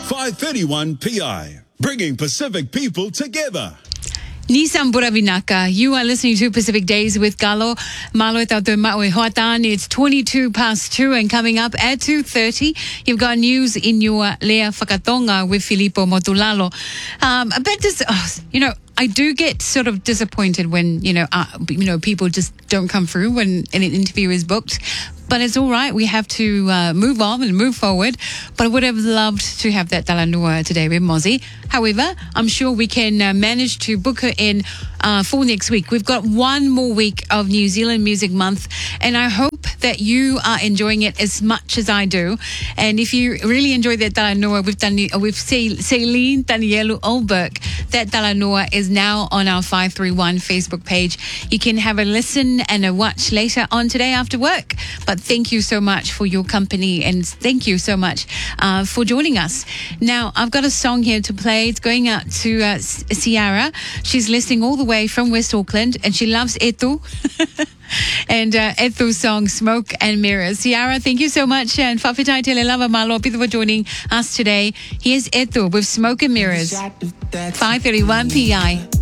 531 PI, bringing Pacific people together. Nissan Buravinaka, you are listening to Pacific Days with Galo. Malo tato maui hoatan. It's 22 past 2 and coming up at 2:30, you've got news in your Lea Whakatonga with Filippo Motulalo. A bit I do get sort of disappointed when, people just don't come through when an interview is booked. But it's all right. We have to move on and move forward. But I would have loved to have that Talanua today with Mozzie. However, I'm sure we can manage to book her in for next week. We've got one more week of New Zealand Music Month, and I hope that you are enjoying it as much as I do. And if you really enjoy that Talanoa with Celine Danielu Olberg, that Talanoa is now on our 531 Facebook page. You can have a listen and a watch later on today after work. But thank you so much for your company, and thank you so much for joining us. Now, I've got a song here to play. It's going out to Ciara. She's listening all the way from West Auckland, and she loves Etu. And Ethu's song, Smoke and Mirrors. Ciara, thank you so much. And whawhitai te le lava malo pito for joining us today. Here's Ethu with Smoke and Mirrors. 531 PI.